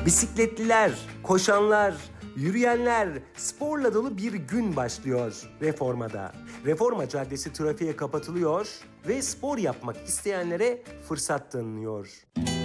Bisikletliler, koşanlar, yürüyenler, sporla dolu bir gün başlıyor Reforma'da. Reforma Caddesi trafiğe kapatılıyor ve spor yapmak isteyenlere fırsat tanınıyor.